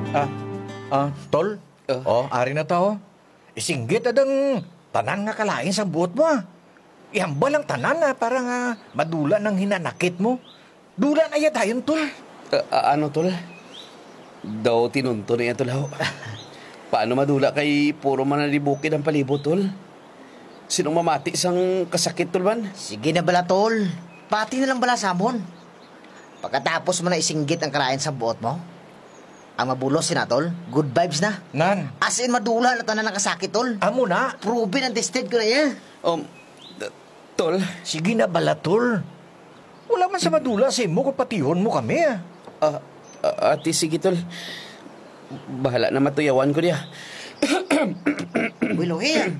Tol? Ari na tao. Isinggit adang tanan nga kalain sa buot mo Ihambal ang tanan para nga madula ng hinanakit mo. Dula na yadayon, tol. Ano, tol? Daw tinunto niya, tol, ho. Paano madula kay puro manalibukid ang palibot, tol? Sinong mamati isang kasakit, tol, man? Sige na bala, tol. Pati na lang bala samon. Pagkatapos mo na isinggit ang kalain sa buot mo, ang mabulos sinatol, good vibes na. Nan. As in, madula na tanan ng kasakit, tol. Amo na. Proven and tested ko na yan. Tol? Sige na bala, tol. Wala man sa madula sa imo kung patihon mo kami, Ate, sige, tol. Bahala na matuyawan ko niya. Willow here.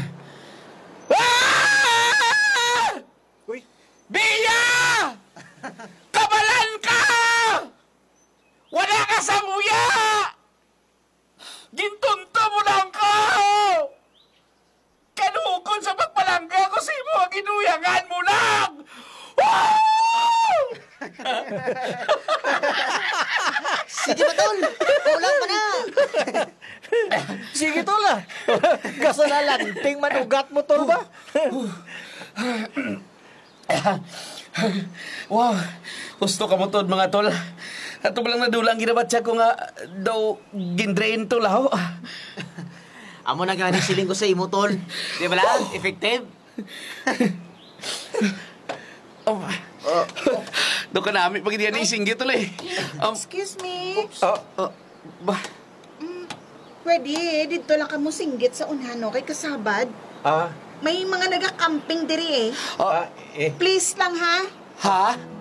Uy. Bia! Kabalan ka! Wala ka sa muya! Gintunto mo lang ko! Kanukon sa pagpalangga ko sa imo ang ginuyangan mo lang! Sige ba, tol? Kulang pa na. Sige, tol, Kasalalanting manugat mo, tol, ba? Wow, gusto ka mo tod mga tol. Ato ba lang nadula ang ginabatsa ko nga daw gindrain to laho. Amo na gani siling ko sa imo, tol. Di ba lang? Effective? Doon ka namin pag hindi yan isinggit tuloy. Excuse me. Ba? Pwede, dito lang ka mo singgit sa unhano kay kasabad. May mga nagakamping diri eh. Please lang ha. Ha?